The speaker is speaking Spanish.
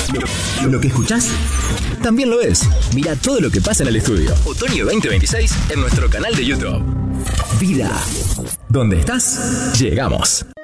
Lo que escuchás también lo ves. Mira todo lo que pasa en el estudio. Otoño 2026 en nuestro canal de YouTube. Vida. ¿Dónde estás? Llegamos.